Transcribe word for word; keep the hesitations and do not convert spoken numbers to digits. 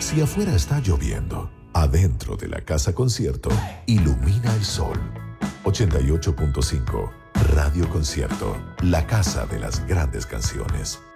Si afuera está lloviendo, adentro de la casa concierto, ilumina el sol. ochenta y ocho punto cinco Radio Concierto, la casa de las grandes canciones.